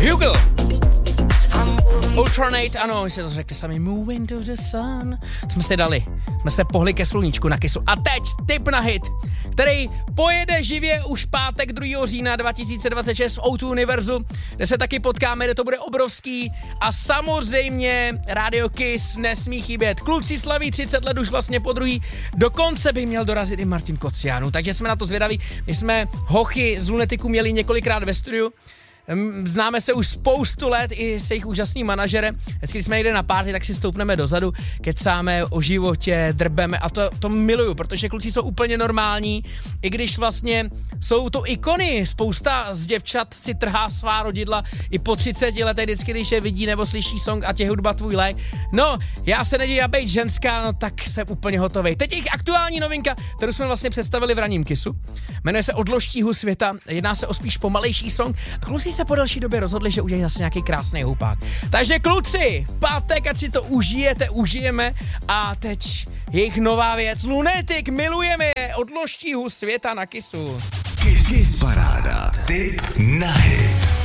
Hugel. Ultranate, ano, my se to řekli sami. Moving to the sun. Co jsme si dali? Jsme se pohli ke sluníčku na Kissu. A teď tip na hit, který pojede živě už pátek 2. října 2026 v O2 Univerzu, kde se taky potkáme, kde to bude obrovský. A samozřejmě Radio Kiss nesmí chybět. Kluci slaví 30 let už vlastně po druhý. Dokonce by měl dorazit i Martin Kociánu, takže jsme na to zvědaví. My jsme hochy z Lunetiku měli několikrát ve studiu. Známe se už spoustu let i s jejich úžasným manažerem. Vždycky, když jsme někde na party, tak si stoupneme dozadu, kecáme o životě, drbeme a to miluju, protože kluci jsou úplně normální, i když vlastně jsou to ikony. Spousta z děvčat si trhá svá rodidla i po 30 letech, vždycky, když je vidí nebo slyší song a tě hudba tvůj like. No, já se neději, být ženská, no tak jsem úplně hotovej. Teď jejich aktuální novinka, kterou jsme vlastně představili v ranním Kissu. Jmenuje se Od loštího světa, jedná se o spíš pomalejší song a kluci se po delší době rozhodli, že udělají zase nějaký krásný hupák. Takže kluci, pátek, ať si to užijeme a teď jejich nová věc. Lunetik, milujeme je, Od loštího světa na Kissu. Kiss paráda, tip na hit.